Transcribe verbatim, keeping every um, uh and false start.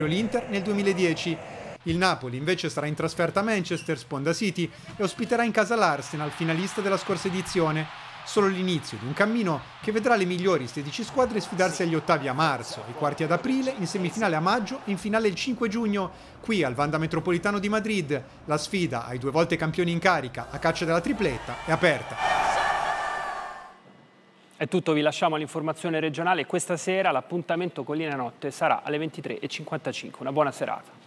l'Inter nel duemiladieci. Il Napoli invece sarà in trasferta a Manchester, sponda City, e ospiterà in casa l'Arsenal, finalista della scorsa edizione. Solo l'inizio di un cammino che vedrà le migliori sedici squadre sfidarsi agli ottavi a marzo, ai quarti ad aprile, in semifinale a maggio e in finale il cinque giugno, qui al Wanda Metropolitano di Madrid. La sfida ai due volte campioni in carica a caccia della tripletta è aperta. È tutto, vi lasciamo all'informazione regionale. Questa sera l'appuntamento Collina Notte sarà alle ventitré e cinquantacinque. Una buona serata.